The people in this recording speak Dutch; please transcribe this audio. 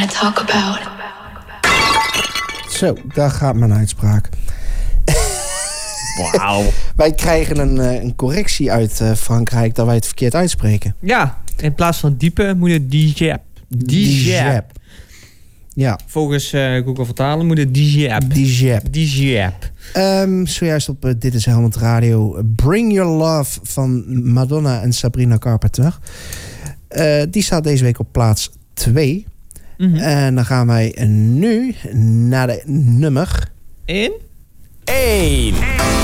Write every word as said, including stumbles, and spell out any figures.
want to talk about. Zo, daar gaat mijn uitspraak. Wauw. Wij krijgen een, een correctie uit uh, Frankrijk dat wij het verkeerd uitspreken. Ja, in plaats van diepe moet het dijep. Dijep. Ja. Volgens uh, Google vertalen moet het dijep. Dijep. Dijep. Um, zojuist op uh, Dit is Helmond Radio. Bring Your Love van Madonna en Sabrina Carpenter. Uh, die staat deze week op plaats twee. Mm-hmm. En dan gaan wij nu naar de nummer... In? één.